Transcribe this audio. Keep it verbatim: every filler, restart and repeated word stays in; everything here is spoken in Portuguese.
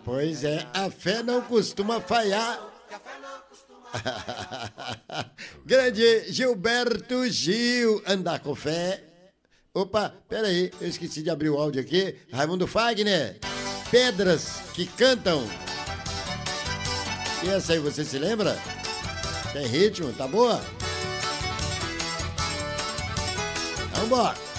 Pois é, a fé não costuma falhar. Grande Gilberto Gil, andar com fé. Opa, peraí, eu esqueci de abrir o áudio aqui. Raimundo Fagner, Pedras que Cantam. E essa aí, você se lembra? Tem ritmo, tá boa? Vambora.